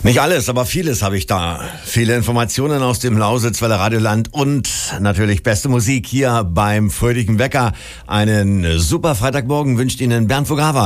Nicht alles, aber vieles habe ich da. Viele Informationen aus dem Lausitzweiler Radioland und natürlich beste Musik hier beim fröhlichen Wecker. Einen super Freitagmorgen wünscht Ihnen Bernd Vogava.